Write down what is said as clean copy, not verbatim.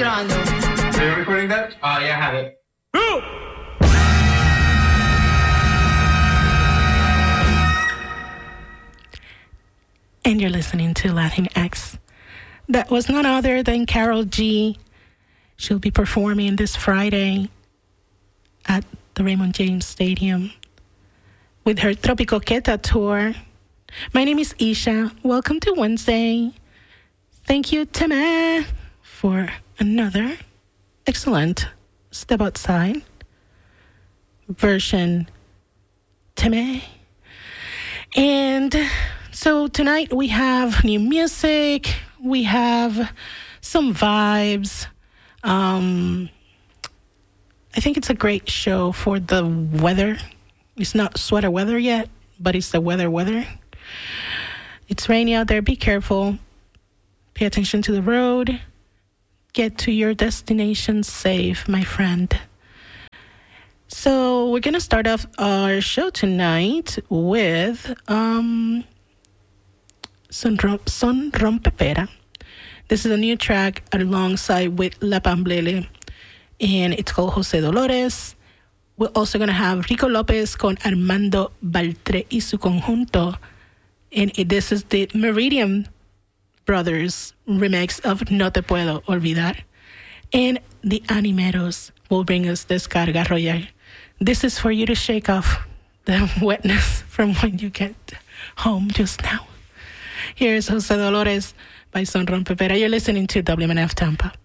grabando. Are you recording that? Yeah, I have it. And you're listening to Latinx. That was none other than Karol G. She'll be performing this Friday at the Raymond James Stadium with her Tropicoqueta tour. My name is Isha. Welcome to Wednesday. Thank you, Teme, for another excellent Step Outside version. Teme. And so tonight we have new music. We have some vibes. I think it's a great show for the weather. It's not sweater weather yet, but it's the weather. It's rainy out there. Be careful. Pay attention to the road. Get to your destination safe, my friend. So we're going to start off our show tonight with Son Rompepera. This is a new track alongside with La Pamblele, and it's called José Dolores. We're also going to have Rico Lopez con Armando Baltre y su conjunto. And this is the Meridian Brothers remix of No Te Puedo Olvidar. And the Animeros will bring us Descarga Royal. This is for you to shake off the wetness from when you get home just now. Here's José Dolores by Son Rompepera. You're listening to WMNF Tampa.